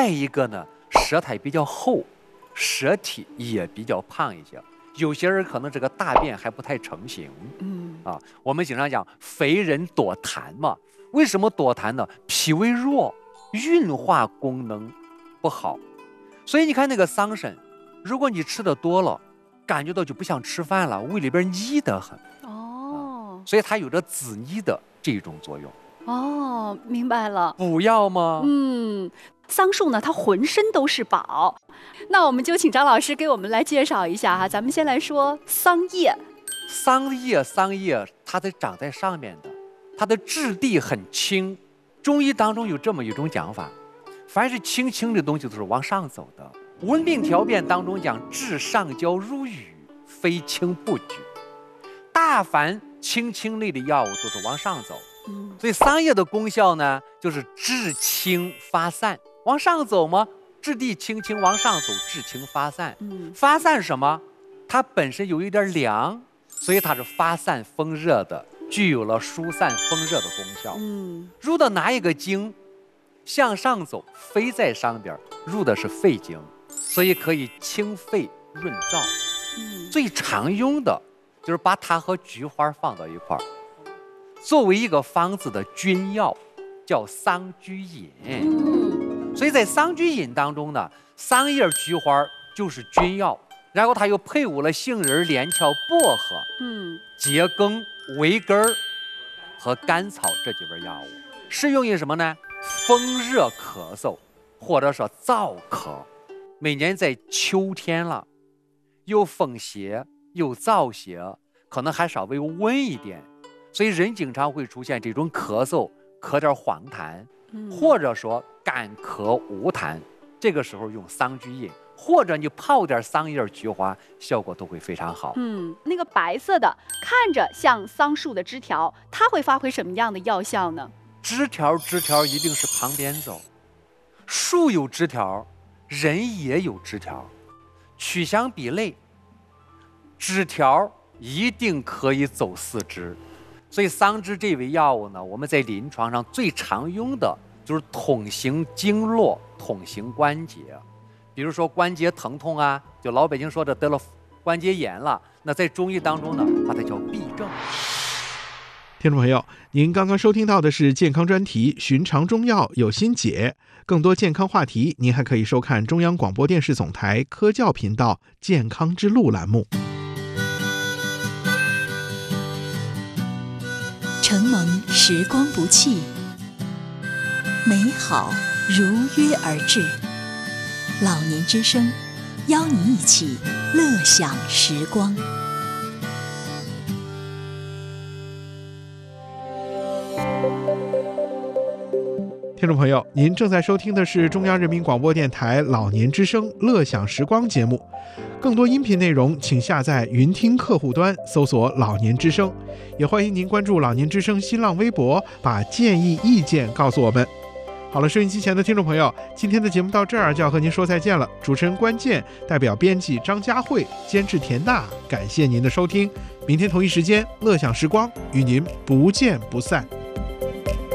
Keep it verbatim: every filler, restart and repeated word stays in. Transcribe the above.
再一个呢，舌苔比较厚，舌体也比较胖一些。有些人可能这个大便还不太成型，嗯啊，我们经常讲肥人多痰嘛。为什么多痰呢？脾胃弱，运化功能不好。所以你看那个桑葚，如果你吃的多了，感觉到就不想吃饭了，胃里边腻得很。哦、啊，所以它有着止腻的这种作用。 哦，明白了。 补药吗？ 嗯，桑树呢，它浑身都是宝。那我们就请张老师给我们来介绍一下哈。咱们先来说桑叶。 桑叶，桑叶它得长在上面的，它的质地很轻。中医当中有这么一种讲法，凡是轻轻的东西都是往上走的。温病条辨当中讲，至上焦如雨，非轻不举。大凡轻轻类的药物都是往上走。所以桑叶的功效呢，就是治轻发散，往上走吗？质地轻轻往上走，治轻发散。嗯，发散什么？它本身有一点凉，所以它是发散风热的，具有了疏散风热的功效。嗯，入的哪一个经？向上走，肺在上边，入的是肺经，所以可以清肺润燥。嗯，最常用的就是把它和菊花放到一块儿。作为一个方子的君药，叫桑菊饮。嗯，所以在桑菊饮当中呢，桑叶、菊花就是君药，然后它又配伍了杏仁、连翘、薄荷、嗯、桔梗、维根和甘草这几味药物，适用于什么呢？风热咳嗽，或者说燥咳。每年在秋天了，又风邪又燥邪，可能还稍微温一点。所以人经常会出现这种咳嗽，咳点黄痰，嗯、或者说干咳无痰，这个时候用桑菊饮，或者你泡点桑叶、菊花，效果都会非常好。 嗯，那个白色的，看着像桑树的枝条，它会发挥什么样的药效呢？ 枝条，枝条一定是旁边走，树有枝条，人也有枝条，取香比类，枝条一定可以走四肢。所以桑枝这味药物呢，我们在临床上最常用的就是通行经络、通行关节。比如说关节疼痛啊，就老北京说的得了关节炎了，那在中医当中呢，把它叫痹症。 听众朋友，您刚刚收听到的是健康专题《寻常中药有心解》，更多健康话题，您还可以收看中央广播电视总台科教频道《健康之路》栏目。 承蒙时光不弃，美好如约而至。老年之声，邀您一起乐享时光。 听众朋友，您正在收听的是中央人民广播电台老年之声乐享时光节目。更多音频内容请下载云听客户端搜索老年之声，也欢迎您关注老年之声新浪微博，把建议意见告诉我们。好了，收音机前的听众朋友，今天的节目到这儿就要和您说再见了。主持人关键，代表编辑张佳慧，监制田娜，感谢您的收听。明天同一时间乐享时光，与您不见不散。